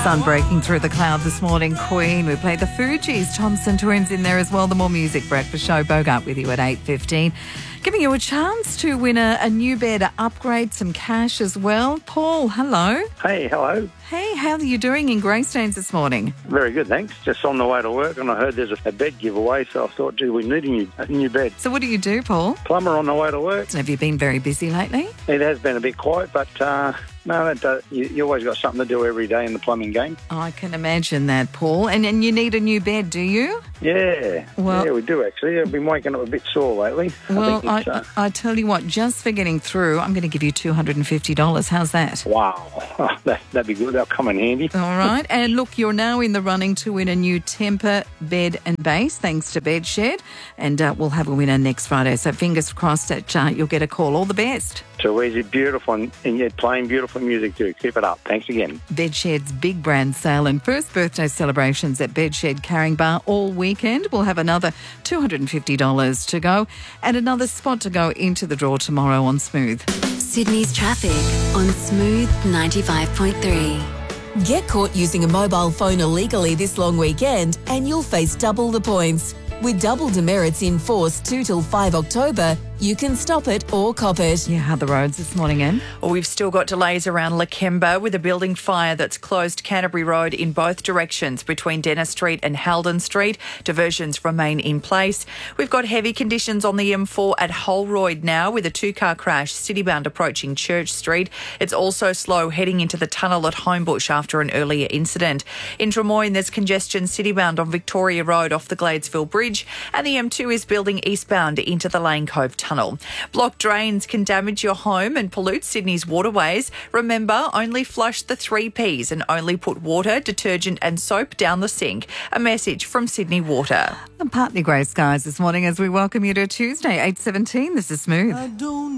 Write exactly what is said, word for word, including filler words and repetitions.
sun breaking through the cloud this morning. Queen. We played the Fugees. Thompson Twins in there as well. The More Music Breakfast Show. Bogart with you at eight fifteen. Giving you a chance to win a, a new bed, a upgrade, some cash as well. Paul, hello. Hey, hello. Hey, how are you doing in Greystanes this morning? Very good, thanks. Just on the way to work, and I heard there's a, a bed giveaway, so I thought, gee, we need a new, a new bed. So what do you do, Paul? Plumber on the way to work. Have you been very busy lately? It has been a bit quiet, but uh, no, that, uh, you, you always got something to do every day in the plumbing game. I can imagine that, Paul. And, and you need a new bed, do you? Yeah, well, yeah, we do actually. I've been waking up a bit sore lately. Well, I, I, think it's, uh, I tell you what, just for getting through, I'm going to give you two hundred fifty dollars. How's that? Wow, oh, that, that'd be good. That'll come in handy. All right. And look, you're now in the running to win a new Tempur bed and base, thanks to Bedshed. And uh, we'll have a winner next Friday. So fingers crossed that uh, you'll get a call. All the best. So easy, beautiful, and, and you're playing beautiful music too. Keep it up. Thanks again. Bedshed's big brand sale and first birthday celebrations at Bedshed Carring Bar all weekend. We'll have another two hundred fifty dollars to go and another spot to go into the draw tomorrow on Smooth. Sydney's traffic on Smooth ninety-five point three. Get caught using a mobile phone illegally this long weekend and you'll face double the points. With double demerits in force two till five October, you can stop it or cop it. Yeah, how are the roads this morning, Anne? Well, we've still got delays around Lakemba with a building fire that's closed Canterbury Road in both directions between Dennis Street and Halden Street. Diversions remain in place. We've got heavy conditions on the M four at Holroyd now with a two-car crash citybound approaching Church Street. It's also slow heading into the tunnel at Homebush after an earlier incident. In Drummoyne, there's congestion citybound on Victoria Road off the Gladesville Bridge, and the M two is building eastbound into the Lane Cove Tunnel. Blocked drains can damage your home and pollute Sydney's waterways. Remember, only flush the three Ps and only put water, detergent and soap down the sink. A message from Sydney Water. And partly grey skies this morning as we welcome you to Tuesday, eight seventeen. This is Smooth.